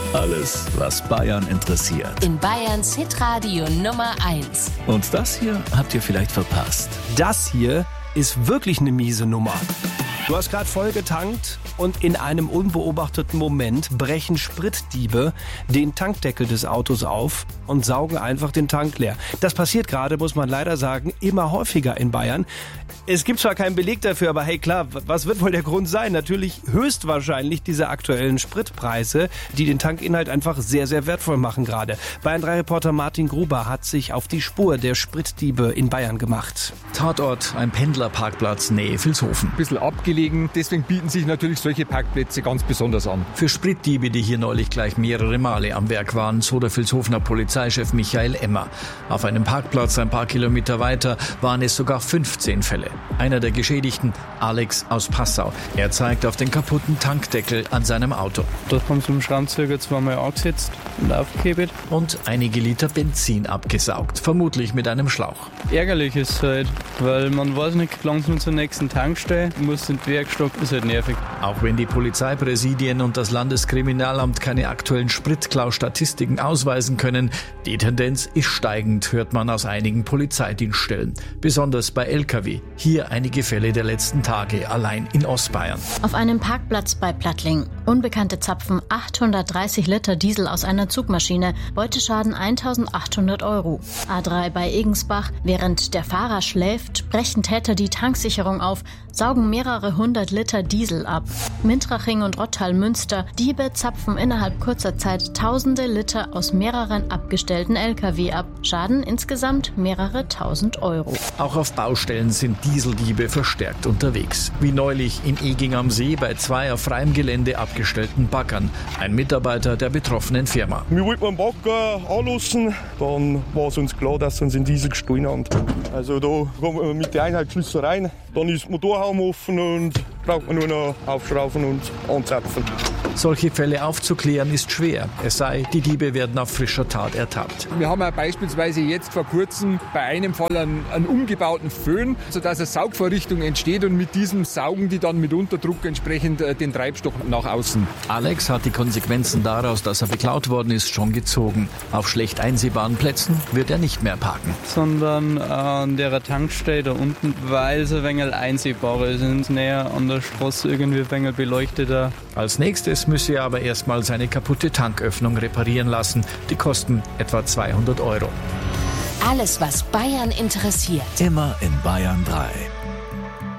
Alles, was Bayern interessiert. In Bayerns Hitradio Nummer 1. Und das hier habt ihr vielleicht verpasst. Das hier ist wirklich eine miese Nummer. Du hast gerade voll getankt und in einem unbeobachteten Moment brechen Spritdiebe den Tankdeckel des Autos auf und saugen einfach den Tank leer. Das passiert gerade, muss man leider sagen, immer häufiger in Bayern. Es gibt zwar keinen Beleg dafür, aber hey klar, was wird wohl der Grund sein? Natürlich höchstwahrscheinlich diese aktuellen Spritpreise, die den Tankinhalt einfach sehr, sehr wertvoll machen gerade. Bayern 3-Reporter Martin Gruber hat sich auf die Spur der Spritdiebe in Bayern gemacht. Tatort, ein Pendlerparkplatz Nähe Vilshofen. Ein bisschen abgelegen, deswegen bieten sich natürlich solche Parkplätze ganz besonders an. Für Spritdiebe, die hier neulich gleich mehrere Male am Werk waren, so der Vilshofener Polizeichef Michael Emmer. Auf einem Parkplatz ein paar Kilometer weiter waren es sogar 15 Fälle. Einer der Geschädigten, Alex aus Passau. Er zeigt auf den kaputten Tankdeckel an seinem Auto. Da haben sie im Schraubenzieher zweimal angesetzt und aufgehebt. Und einige Liter Benzin abgesaugt, vermutlich mit einem Schlauch. Ärgerlich ist es halt, weil man weiß nicht, wie lange es zur nächsten Tankstelle muss in den Werkstock, ist halt nervig. Auch wenn die Polizeipräsidien und das Landeskriminalamt keine aktuellen Spritklau-Statistiken ausweisen können, die Tendenz ist steigend, hört man aus einigen Polizeidienststellen. Besonders bei Lkw. Hier einige Fälle der letzten Tage allein in Ostbayern. Auf einem Parkplatz bei Plattling. Unbekannte zapfen 830 Liter Diesel aus einer Zugmaschine. Beuteschaden 1.800 €. A3 bei Egensbach. Während der Fahrer schläft, brechen Täter die Tanksicherung auf, saugen mehrere hundert Liter Diesel ab. Mintraching und Rottal-Münster. Diebe zapfen innerhalb kurzer Zeit tausende Liter aus mehreren abgestellten Lkw ab. Schaden insgesamt mehrere tausend €. Auch auf Baustellen sind Dieseldiebe verstärkt unterwegs. Wie neulich in Eging am See bei 2 auf freiem Gelände abgestellten Baggern. Ein Mitarbeiter der betroffenen Firma. Wir wollten einen Bagger anlassen, dann war es uns klar, dass sie uns in Diesel gestohlen haben. Also da kommen wir mit der Einheitsschlüssel rein, dann ist der Motorhaum offen und braucht man nur noch aufschrauben und anzapfen. Solche Fälle aufzuklären ist schwer, es sei, die Diebe werden auf frischer Tat ertappt. Wir haben ja beispielsweise jetzt vor kurzem bei einem Fall einen umgebauten Föhn, sodass eine Saugvorrichtung entsteht und mit diesem saugen die dann mit Unterdruck entsprechend den Treibstoff nach außen. Alex hat die Konsequenzen daraus, dass er beklaut worden ist, schon gezogen. Auf schlecht einsehbaren Plätzen wird er nicht mehr parken. Sondern an der Tankstelle da unten, weil es ein wenig einsehbarer ist, näher an der Straße irgendwie ein wenig beleuchteter. Als nächstes müsse er aber erstmal seine kaputte Tanköffnung reparieren lassen. Die kosten etwa 200 €. Alles, was Bayern interessiert. Immer in Bayern 3.